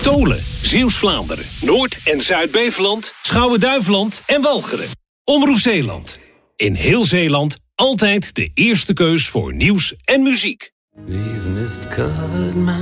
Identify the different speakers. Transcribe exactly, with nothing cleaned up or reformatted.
Speaker 1: Tolen, Zeeuws-Vlaanderen, Noord- en Zuid-Beveland, Schouwen-Duiveland en Walcheren. Omroep Zeeland. In heel Zeeland altijd de eerste keus voor nieuws en muziek.